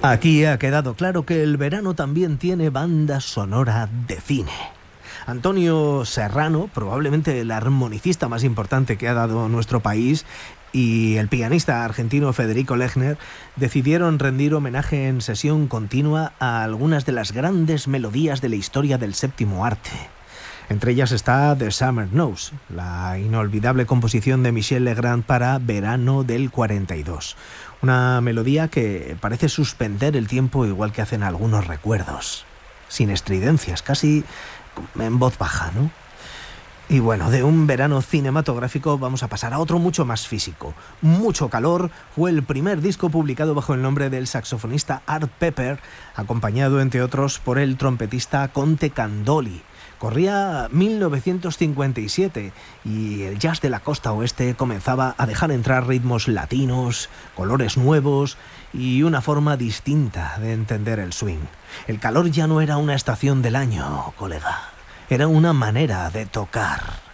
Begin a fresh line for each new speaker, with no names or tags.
Aquí ha quedado claro que el verano también tiene banda sonora de cine. Antonio Serrano, probablemente el armonicista más importante que ha dado nuestro país, y el pianista argentino Federico Lechner decidieron rendir homenaje en sesión continua a algunas de las grandes melodías de la historia del séptimo arte. Entre ellas está The Summer Knows, la inolvidable composición de Michel Legrand para Verano del 42. Una melodía que parece suspender el tiempo igual que hacen algunos recuerdos. Sin estridencias, casi en voz baja, ¿no? Y bueno, de un verano cinematográfico vamos a pasar a otro mucho más físico. Mucho calor fue el primer disco publicado bajo el nombre del saxofonista Art Pepper, acompañado entre otros por el trompetista Conte Candoli. Corría 1957 y el jazz de la costa oeste comenzaba a dejar entrar ritmos latinos, colores nuevos y una forma distinta de entender el swing. El calor ya no era una estación del año, colega. Era una manera de tocar.